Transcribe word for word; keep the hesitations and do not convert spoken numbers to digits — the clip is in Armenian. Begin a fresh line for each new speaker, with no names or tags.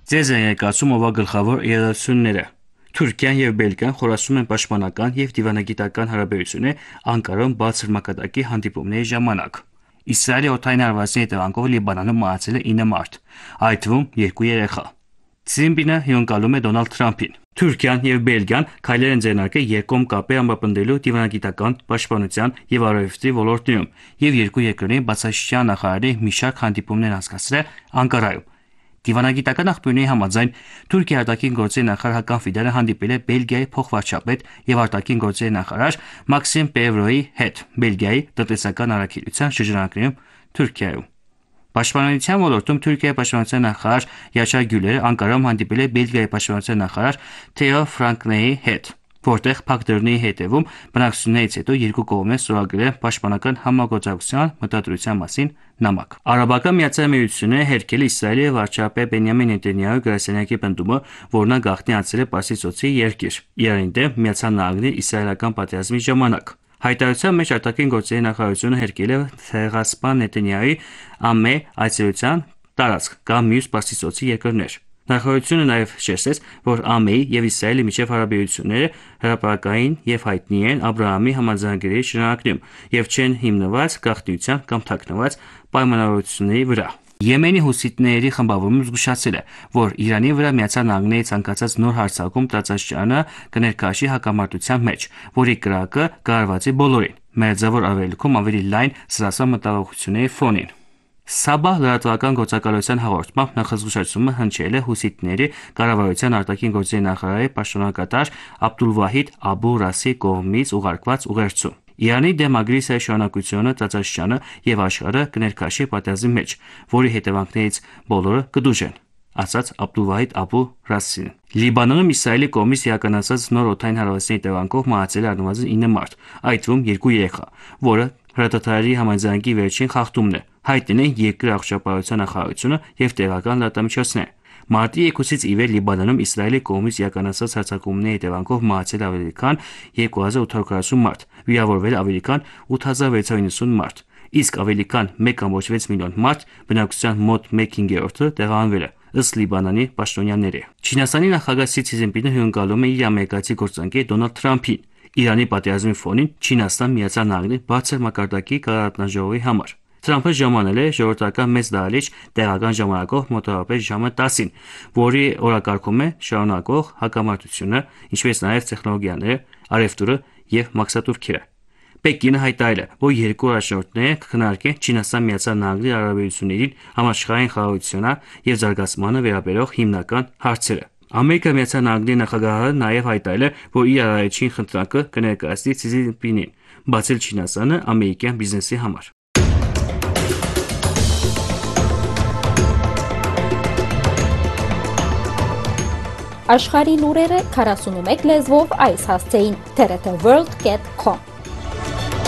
Ձեզ են եկացում ով գլխավոր իրադարձությունները։ Թուրքիան եւ Բելգիան խորացնում են պաշտպանական եւ դիվանագիտական հարաբերություններ Անկարայում բարձր մակարդակի հանդիպումների ժամանակ։ Իսրայելի օդային հարվածների հետևանքով Լիբանանում մահացել է ինը մարդ, այդ թվում երկու երեխա։ Ցիմբինը հյուրընկալում է Դոնալդ Թրամփին։ Թուրքիան եւ Բելգիան քայլեր են ձեռնարկել երկկողմ կապեր ամրապնդելու դիվանագիտական, պաշտպանության եւ առևտրի ոլորտներում եւ երկու երկրների բացասության նախարարների մի շարք հանդիպումներ անցկացրել Անկարայում։ Դիվանագիտական աղբյուրների համաձայն Թուրքիայի արտաքին գործերի նախարար Հական Ֆիդանը հանդիպել է Բելգիայի փոխվարչապետ եւ արտաքին գործերի նախարար Մաքսիմ Պևրոյի հետ Բելգիայի տնտեսական առաքելության շրջանակներում Թուրքիայում։ Պաշտպանության ոլորտում Թուրքիայի պաշտպանության նախարար Յաշար Գյուլերը Անկարայում հանդիպել է Բելգիայի պաշտպանության նախարար Թեո Ֆրանկնեի հետ, որտեղ փակ դռների հետևում բանակցություններից հետո երկու կողմերն ստորագրել են պաշտպանական համագործակցության մտադրության մասին նամակ։ Արաբական Միացյալ Միությունները հերքել է Իսրայելի վարչապետ Բենյամին Նեթանյահուի գրասենյակի պնդումը, որ նա գաղտնի անցել է Պարսից ծոցի երկիր, Իրանի դեմ Միացյալ Նահանգների իսրայելական պատերազմի ժամանակ։ Հայտարարության մեջ արտաքին գործերի նախարարությունը հերքել է ցեղասպան Նեթանյահուի ԱՄԷ այցելության տարածք կամ մյուս Պարսից ծոցի երկրներ։ Նախարարությունը նաև շեշտեց, որ ԱՄԷ-ի եւ Իսրայելի միջև հարաբերությունները հրապարակային եւ հայտնի են Աբրահամի համաձայնագրերի շրջանակներում եւ չեն հիմնված գաղտնիության կամ թաքնված պայմանավորվածությունների վրա։ Եմենի հուսիտների խմբավորումը զգուշացել է, որ Իրանի վրա Միացյալ Նահանգների ցանկացած նոր հարձակում տարածաշրջանը կներկայացի հակամարտության մեջ, որի կրակը կառավարի բոլորին, մերձավոր Արևելքում ավելի լայն սրասական մտահոգությունների ֆոնին։ Սաբահ լրատվական գործակալության հաղորդմամբ նախազգուշացումը հնչել է հուսիտների կառավարության արտաքին գործերի նախարարի պաշտոնակատար Աբդուլվահիդ Աբու Ռասի կողմից ուղարկված ուղերձում։ Իրանի դեմ ագրեսիայի շարունակությունը տարածաշրջանը եւ աշխարհը կներկայացի պատերազմի մեջ, որի հետևանքներից բոլորը կդուժեն, ասաց Աբդուլվահիդ Աբու Ռասին։ Լիբանանում Իսրայելի կողմից իրականացած նոր օդային հարվածների հետևանքով մահացել է առնվազն ինը մարդ, այդ թվում երկու երեխա, որը հրատատարի համաձայնագրի վերջին խախտումն է, հայտնել են երկրի առողջապահության նախարարությունը եւ տեղական լրատվամիջոցները։ Մարտի երկուսից ի վեր Լիբանանում Իսրայելի կողմից իրականացած հարձակումների հետևանքով մահացել ավելի քան երկու հազար ութ հարյուր քառասուն մարդ, վիրավորվել ավելի քան ութ հազար վեց հարյուր նվսուն մարդ, իսկ ավելի քան մեկ կամոջ վեց միլիոն մարդ, բնակչության մոտ մեկ հինգերորդը տեղահանվել է, ըստ Լիբանանի պաշտոնյաների։ Չինաստանի նախագահ Սի Ցզինպինը հյուրընկալում է իր ամերիկացի գործընկեր Դոնալդ Թրամփին Իրանի պատերազմի ֆոնին Չինաստան Միացյալ Նահանգների բարձր մակարդակի կառավարութանժողովի համար։ Թրամփը ժամանել է ժողովրդական մեծ դահլիճ տեղական ժամանակով մոտավորապես ժամը տասին, որի օրակարգում է շարունակող հակամարտությունը, ինչպես նաև տեխնոլոգիաները, առևտուրը եւ մաքսատուրքերը։ Պեկինը հայտարարել է, որ երկու առաջնորդները կքննարկեն Չինաստան Միացյալ Նահանգների հարաբերություններին, համաշխարհային խաղաղությանը եւ զարգացմանը վերաբերող հիմնական հարցերը։ Ամերիկայի Միացյալ Նահանգների նախագահը նաև հայտարարել է, որ իր առաջին խնդրանքը կներկայացնի Սի Ցզինպինին բացել Չինաստանը ամերիկյան բիզնեսի համար։
Աշխարհի լուրերը քառասունմեկ լեզվով այս հասցեին T R T world dot com